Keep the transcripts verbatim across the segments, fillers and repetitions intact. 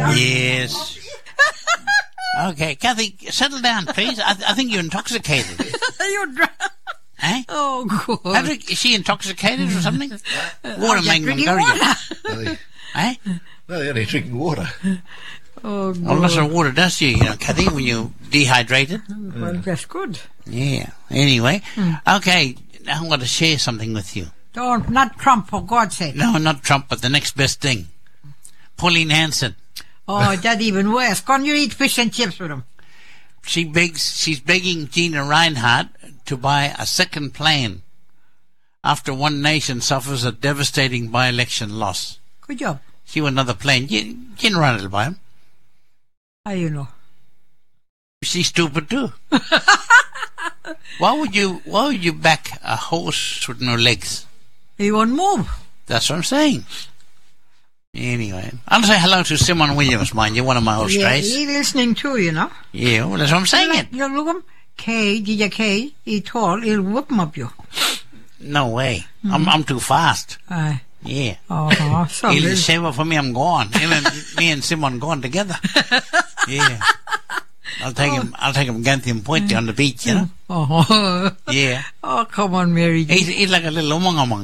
Yes. Okay, Kathy, settle down, please. I, I think you're intoxicated. You're drunk. Eh? Oh, God. Patrick, is she intoxicated or something? Water Just making drinking Mongolia. water. Eh? No, they're only drinking water. Oh, God. Well, lots of water does you, you know, Kathy, when you're dehydrated. Well, that's good. Yeah. Anyway, okay, now I want to share something with you. Don't, not Trump, for God's sake. No, not Trump, but the next best thing. Pauline Hanson. Oh, that's even worse. Can't you eat fish and chips with him? She begs, she's begging Gina Reinhardt to buy a second plane after one nation suffers a devastating by-election loss. Good job. She want another plane. Gina Reinhardt will buy him. How you know? She's stupid too. Why would you, why would you back a horse with no legs? He won't move. That's what I'm saying. Anyway, I'll say hello to Simon Williams, mind you, one of my old Yeah, strays. he's listening too, you know. Yeah, well, that's what I'm saying it. You look him. K, G J K, he tall, he'll whoop him up you. No way. I'm I'm too fast. Aye. Yeah. Oh, sorry. He'll shave for me, I'm gone. Him and, me and Simon gone together. Yeah. I'll take him, I'll take him Ganthian Point on the beach, you know. Oh. Yeah. Oh, come on, Mary. He's, he's like a little umong umong.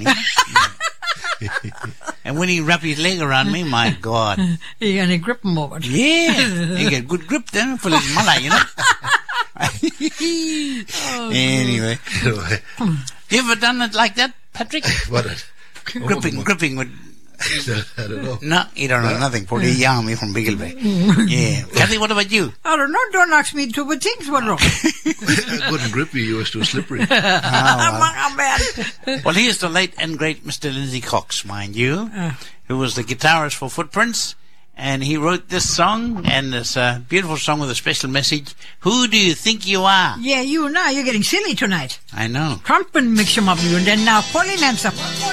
And when he wrap his leg around me, my God. You're going to grip him over. Yeah. He get good grip then for his mala, you know. Oh, Anyway. Anyway, You ever done it like that, Patrick? what it? Gripping, gripping with... I don't know. No, you don't know nothing. Probably young me from Biggleby. Yeah. Kathy, what about you? I don't know. Don't ask me stupid things. What wrong? I couldn't grip you, you were too slippery. Ah, I'm a man. Well, here's the late and great Mister Lindsay Cox, mind you, Uh. who was the guitarist for Footprints, and he wrote this song, and it's a beautiful song with a special message. Who do you think you are? Yeah, you now, you're getting silly tonight. I know. Trump and mix him up with you, and then now Pauline Hanson.